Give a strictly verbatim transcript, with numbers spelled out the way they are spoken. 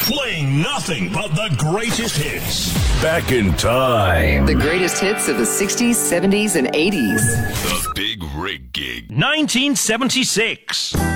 Playing nothing but the greatest hits. Back in time. The greatest hits of the sixties, seventies, and eighties. The Big Rig Gig. nineteen seventy-six.